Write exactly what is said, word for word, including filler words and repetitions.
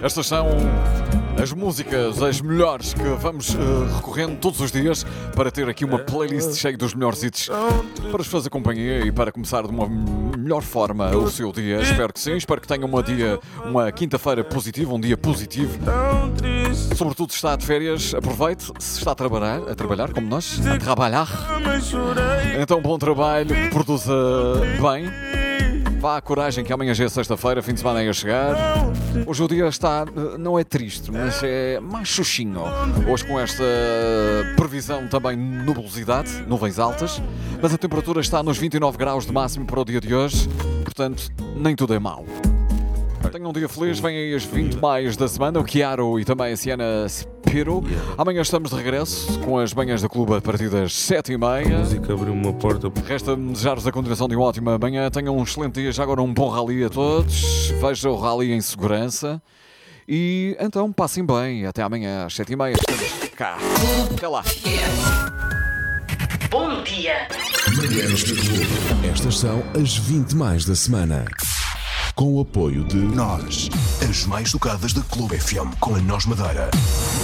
Estas são as músicas, as melhores que vamos uh, recorrendo todos os dias para ter aqui uma playlist cheia dos melhores hits para os fazer companhia e para começar de uma melhor forma o seu dia. Espero que sim, espero que tenham uma, dia, uma quinta-feira positiva, um dia positivo. Sobretudo se está de férias, aproveite. Se está a trabalhar, a trabalhar como nós, a trabalhar, então bom trabalho, produza bem. Vá à coragem que amanhã já é sexta-feira, fim de semana é a chegar. Hoje o dia está, não é triste, mas é mais xuxinho. Hoje com esta previsão também nubosidade, nuvens altas, mas a temperatura está nos vinte e nove graus de máximo para o dia de hoje, portanto nem tudo é mau. Tenham um dia feliz, vêm aí as vinte mais da semana, o Chiaro e também a Siena Spiro. Amanhã estamos de regresso com as manhãs da clube a partir das sete e meia. A música abriu uma porta. Resta-me desejar-vos a continuação de uma ótima manhã. Tenham um excelente dia, já agora um bom rally a todos. Veja o rally em segurança. E então passem bem. Até amanhã às sete e meia. Estamos cá. Até lá. Bom dia. Manhãs da Clube. Estas são as vinte mais da semana. Com o apoio de Nós, as mais tocadas da Clube F M, com a Nós Madeira.